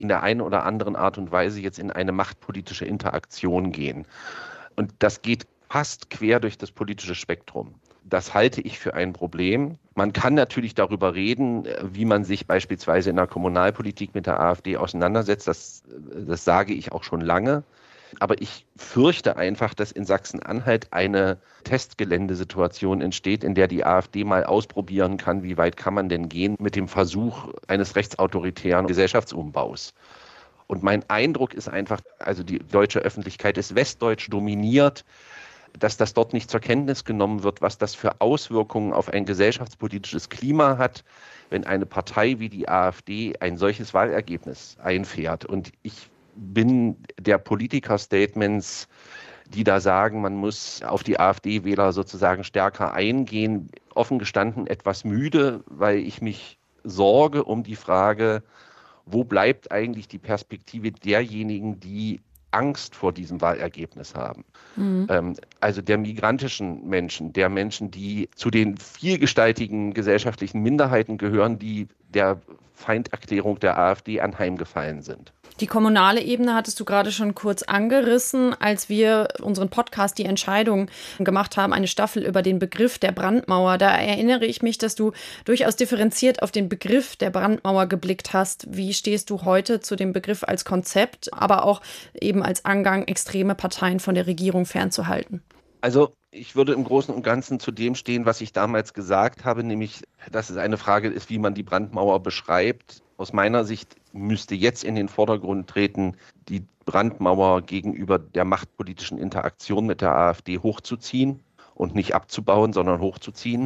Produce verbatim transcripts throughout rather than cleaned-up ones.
in der einen oder anderen Art und Weise jetzt in eine machtpolitische Interaktion gehen. Und das geht fast quer durch das politische Spektrum. Das halte ich für ein Problem. Man kann natürlich darüber reden, wie man sich beispielsweise in der Kommunalpolitik mit der AfD auseinandersetzt. Das, das sage ich auch schon lange. Aber ich fürchte einfach, dass in Sachsen-Anhalt eine Testgeländesituation entsteht, in der die AfD mal ausprobieren kann, wie weit kann man denn gehen mit dem Versuch eines rechtsautoritären Gesellschaftsumbaus. Und mein Eindruck ist einfach, also die deutsche Öffentlichkeit ist westdeutsch dominiert, dass das dort nicht zur Kenntnis genommen wird, was das für Auswirkungen auf ein gesellschaftspolitisches Klima hat, wenn eine Partei wie die AfD ein solches Wahlergebnis einfährt. Und ich bin der Politiker-Statements, die da sagen, man muss auf die AfD-Wähler sozusagen stärker eingehen, offen gestanden etwas müde, weil ich mich sorge um die Frage, wo bleibt eigentlich die Perspektive derjenigen, die Angst vor diesem Wahlergebnis haben. Mhm. Ähm, also der migrantischen Menschen, der Menschen, die zu den vielgestaltigen gesellschaftlichen Minderheiten gehören, die der Feinderklärung der AfD anheimgefallen sind. Die kommunale Ebene hattest du gerade schon kurz angerissen, als wir unseren Podcast Die Entscheidung gemacht haben, eine Staffel über den Begriff der Brandmauer. Da erinnere ich mich, dass du durchaus differenziert auf den Begriff der Brandmauer geblickt hast. Wie stehst du heute zu dem Begriff als Konzept, aber auch eben als Angang, extreme Parteien von der Regierung fernzuhalten? Also ich würde im Großen und Ganzen zu dem stehen, was ich damals gesagt habe, nämlich, dass es eine Frage ist, wie man die Brandmauer beschreibt. Aus meiner Sicht müsste jetzt in den Vordergrund treten, die Brandmauer gegenüber der machtpolitischen Interaktion mit der AfD hochzuziehen und nicht abzubauen, sondern hochzuziehen.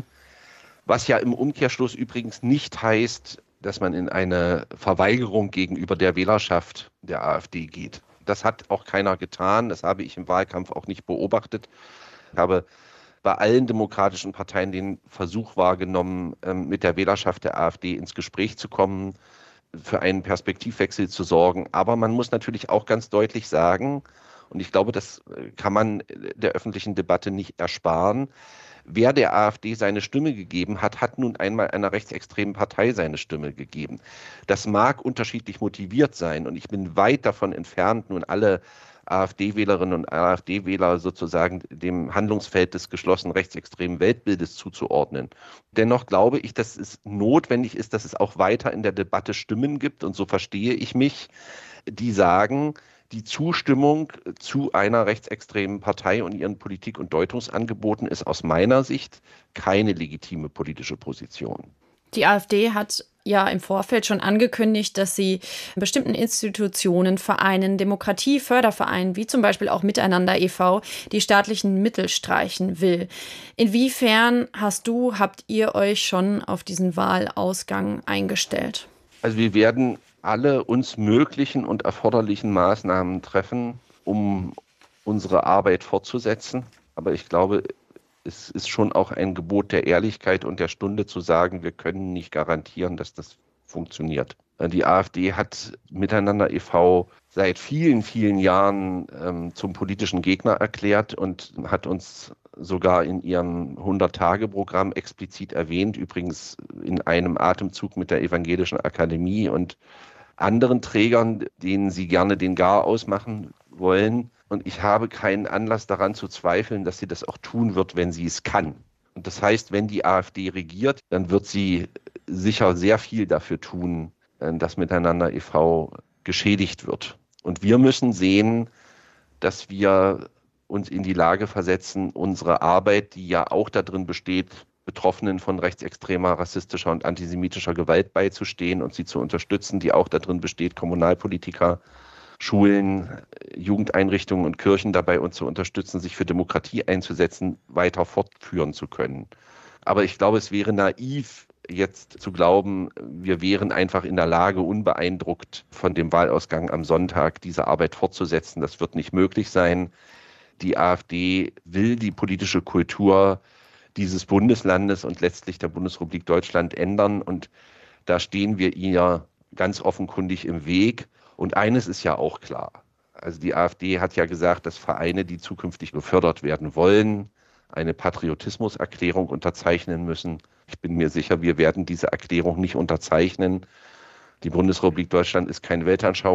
Was ja im Umkehrschluss übrigens nicht heißt, dass man in eine Verweigerung gegenüber der Wählerschaft der AfD geht. Das hat auch keiner getan, das habe ich im Wahlkampf auch nicht beobachtet. Ich habe bei allen demokratischen Parteien den Versuch wahrgenommen, mit der Wählerschaft der AfD ins Gespräch zu kommen, für einen Perspektivwechsel zu sorgen. Aber man muss natürlich auch ganz deutlich sagen, und ich glaube, das kann man der öffentlichen Debatte nicht ersparen, wer der AfD seine Stimme gegeben hat, hat nun einmal einer rechtsextremen Partei seine Stimme gegeben. Das mag unterschiedlich motiviert sein und ich bin weit davon entfernt, nun alle AfD-Wählerinnen und AfD-Wähler sozusagen dem Handlungsfeld des geschlossenen rechtsextremen Weltbildes zuzuordnen. Dennoch glaube ich, dass es notwendig ist, dass es auch weiter in der Debatte Stimmen gibt, und so verstehe ich mich, die sagen, die Zustimmung zu einer rechtsextremen Partei und ihren Politik- und Deutungsangeboten ist aus meiner Sicht keine legitime politische Position. Die AfD hat ja im Vorfeld schon angekündigt, dass sie bestimmten Institutionen, Vereinen, Demokratiefördervereinen, wie zum Beispiel auch Miteinander e V, die staatlichen Mittel streichen will. Inwiefern hast du, habt ihr euch schon auf diesen Wahlausgang eingestellt? Also wir werden alle uns möglichen und erforderlichen Maßnahmen treffen, um unsere Arbeit fortzusetzen. Aber ich glaube, es ist schon auch ein Gebot der Ehrlichkeit und der Stunde zu sagen, wir können nicht garantieren, dass das funktioniert. Die AfD hat Miteinander e V seit vielen, vielen Jahren ähm, zum politischen Gegner erklärt und hat uns sogar in ihrem hundert-Tage-Programm explizit erwähnt, übrigens in einem Atemzug mit der Evangelischen Akademie und anderen Trägern, denen sie gerne den Gar ausmachen wollen. Und ich habe keinen Anlass daran zu zweifeln, dass sie das auch tun wird, wenn sie es kann. Und das heißt, wenn die AfD regiert, dann wird sie sicher sehr viel dafür tun, dass Miteinander e V geschädigt wird. Und wir müssen sehen, dass wir uns in die Lage versetzen, unsere Arbeit, die ja auch darin besteht, Betroffenen von rechtsextremer, rassistischer und antisemitischer Gewalt beizustehen und sie zu unterstützen, die auch darin besteht, Kommunalpolitiker, Schulen, Jugendeinrichtungen und Kirchen dabei uns zu unterstützen, sich für Demokratie einzusetzen, weiter fortführen zu können. Aber ich glaube, es wäre naiv, jetzt zu glauben, wir wären einfach in der Lage, unbeeindruckt von dem Wahlausgang am Sonntag diese Arbeit fortzusetzen. Das wird nicht möglich sein. Die AfD will die politische Kultur dieses Bundeslandes und letztlich der Bundesrepublik Deutschland ändern. Und da stehen wir ihr ganz offenkundig im Weg. Und eines ist ja auch klar. Also die AfD hat ja gesagt, dass Vereine, die zukünftig gefördert werden wollen, eine Patriotismuserklärung unterzeichnen müssen. Ich bin mir sicher, wir werden diese Erklärung nicht unterzeichnen. Die Bundesrepublik Deutschland ist kein Weltanschauungsland.